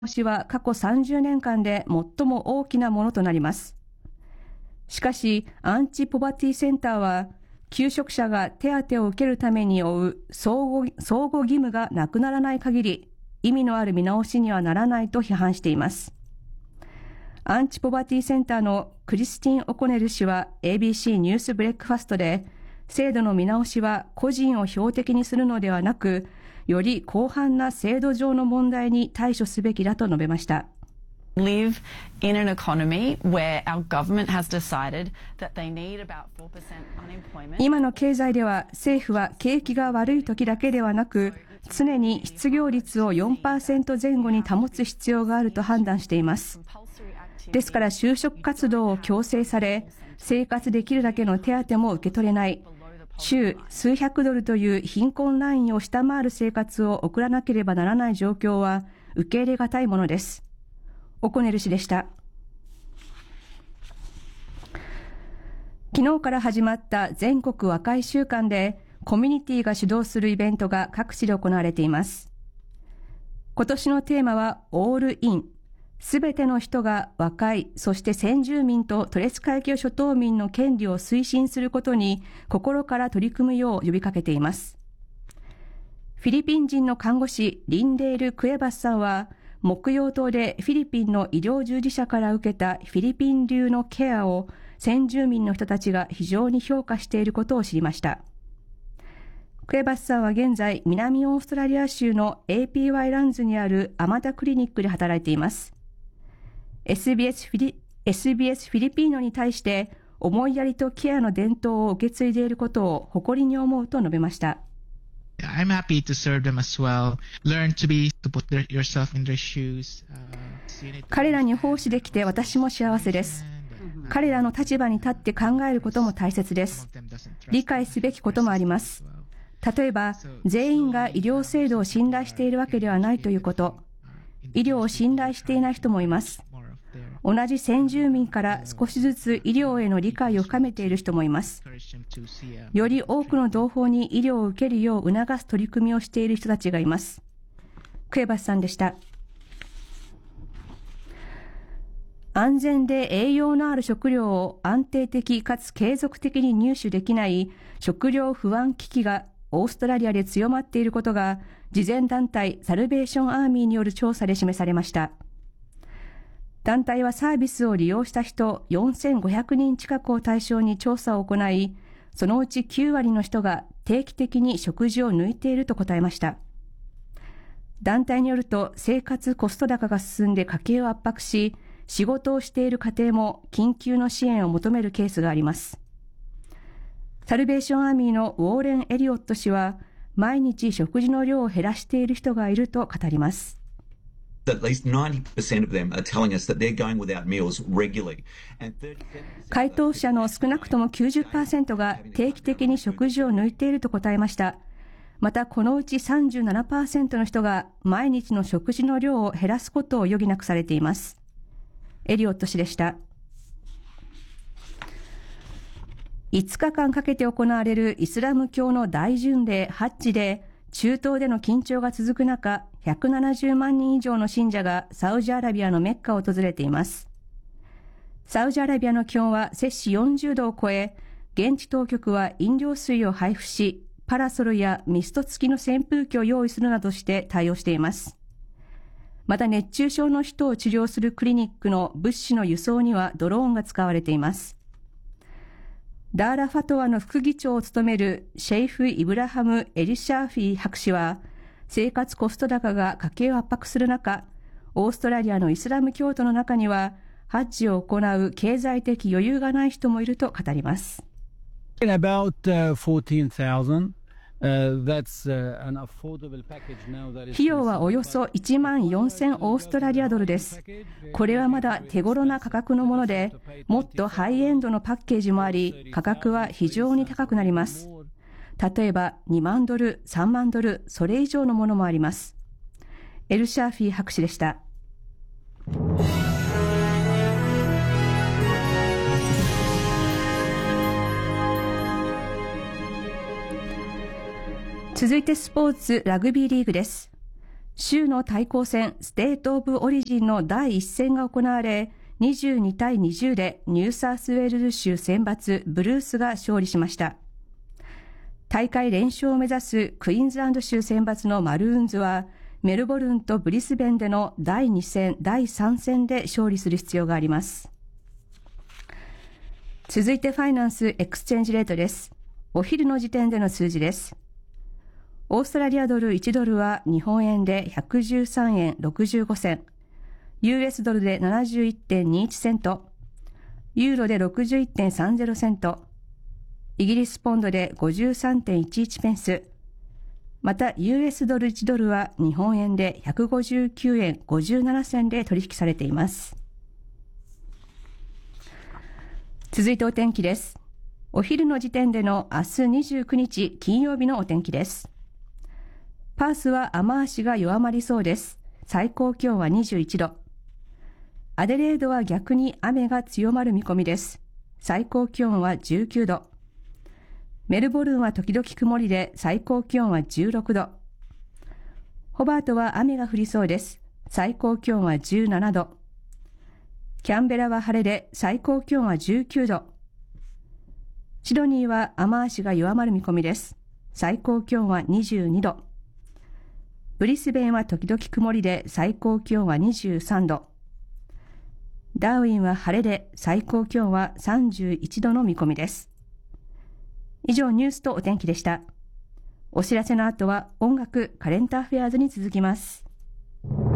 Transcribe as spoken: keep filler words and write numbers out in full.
しは過去さんじゅうねんかんで最も大きなものとなります。しかし、アンチポバティセンターは、求職者が手当を受けるために負う相互、相互義務がなくならない限り、意味のある見直しにはならないと批判しています。アンチポバティセンターのクリスティン・オコネル氏は エービーシー ニュースブレックファストで、制度の見直しは個人を標的にするのではなく、より広範な制度上の問題に対処すべきだと述べました。 live in an economy where our government has decided that they need about four percent unemployment. 今の経済では政府は景気が悪い時だけではなく、常に失業率を よんパーセント 前後に保つ必要があると判断しています。ですから就職活動を強制され、生活できるだけの手当も受け取れない、週数百ドルという貧困ラインを下回る生活を送らなければならない状況は受け入れがたいものです。オコネル氏でした。昨日から始まった全国和解週間で、コミュニティが主導するイベントが各地で行われています。今年のテーマはオールイン。すべての人が和解、そして先住民とトレス海峡諸島民の権利を推進することに心から取り組むよう呼びかけています。フィリピン人の看護師リンデール・クエバスさんは、木曜島でフィリピンの医療従事者から受けたフィリピン流のケアを先住民の人たちが非常に評価していることを知りました。クエバスさんは現在、南オーストラリア州の エーピーワイ ランズにあるアマタクリニックで働いています。エスビーエス フィリ、エスビーエス フィリピーノに対して思いやりとケアの伝統を受け継いでいることを誇りに思うと述べました。 I'm happy to serve them as well. Learn to be, to put their, yourself in their shoes. 彼らに奉仕できて私も幸せです。彼らの立場に立って考えることも大切です。理解すべきこともあります。例えば、全員が医療制度を信頼しているわけではないということ。医療を信頼していない人もいます。同じ先住民から少しずつ医療への理解を深めている人もいます。より多くの同胞に医療を受けるよう促す取り組みをしている人たちがいます。クエバスさんでした。安全で栄養のある食料を安定的かつ継続的に入手できない食料不安危機がオーストラリアで強まっていることが、慈善団体サルベーションアーミーによる調査で示されました。団体はサービスを利用した人よんせんごひゃくにん近くを対象に調査を行い、そのうちきゅうわりの人が定期的に食事を抜いていると答えました。団体によると、生活コスト高が進んで家計を圧迫し、仕事をしている家庭も緊急の支援を求めるケースがあります。サルベーションアーミーのウォーレン・エリオット氏は、毎日食事の量を減らしている人がいると語ります。回答者の少なくとも きゅうじゅっパーセント が定期的に食事を抜いていると答えました。またこのうち さんじゅうななパーセント の人が毎日の食事の量を減らすことを余儀なくされています。エリオット氏でした。いつかかんかけて行われるイスラム教の大巡礼ハッジで、中東での緊張が続く中、ひゃくななじゅうまんにん以上の信者がサウジアラビアのメッカを訪れています。サウジアラビアの気温は摂氏よんじゅうどを超え、現地当局は飲料水を配布し、パラソルやミスト付きの扇風機を用意するなどして対応しています。また熱中症の人を治療するクリニックの物資の輸送にはドローンが使われています。ダーラ・ファトワの副議長を務めるシェイフ・イブラハム・エリシャーフィー博士は、生活コスト高が家計を圧迫する中、オーストラリアのイスラム教徒の中には、ハッジを行う経済的余裕がない人もいると語ります。 About, uh, fourteen thousand. 費用はおよそいちまんよんせんオーストラリアドルです。これはまだ手頃な価格のもので、もっとハイエンドのパッケージもあり、価格は非常に高くなります。例えばにまんドル、さんまんドル、それ以上のものもあります。エルシャーフィー博士でした。続いてスポーツラグビーリーグです。 州の対抗戦ステートオブオリジンの第一戦が行われ、にじゅうにたいにじゅうでニューサウスウェールズ州選抜ブルースが勝利しました。大会連勝を目指すクイーンズランド州選抜のマルーンズは、メルボルンとブリスベンでのだいに戦、だいさん戦で勝利する必要があります。続いてファイナンスエクスチェンジレートです。お昼の時点での数字です。オーストラリアドルいちドルは日本円でひゃくじゅうさんえんろくじゅうごせん、ユーエス ドルで ななじゅういってんにいちセント、ユーロで ろくじゅういってんさんゼロセント、イギリスポンドで ごじゅうさんてんいちいちペンス、また ユーエス ドルいちドルは日本円でひゃくごじゅうきゅうえんごじゅうななせんで取引されています。続いてお天気です。お昼の時点での明日にじゅうくにち金曜日のお天気です。パースは雨足が弱まりそうです。最高気温はにじゅういちど。アデレードは逆に雨が強まる見込みです。最高気温はじゅうきゅうど。メルボルンは時々曇りで最高気温はじゅうろくど。ホバートは雨が降りそうです。最高気温はじゅうななど。キャンベラは晴れで最高気温はじゅうきゅうど。シドニーは雨足が弱まる見込みです。最高気温はにじゅうにど。ブリスベンは時々曇りで最高気温はにじゅうさんど。ダーウィンは晴れで最高気温はさんじゅういちどの見込みです。以上ニュースとお天気でした。お知らせの後は音楽カレントアフェアーズに続きます。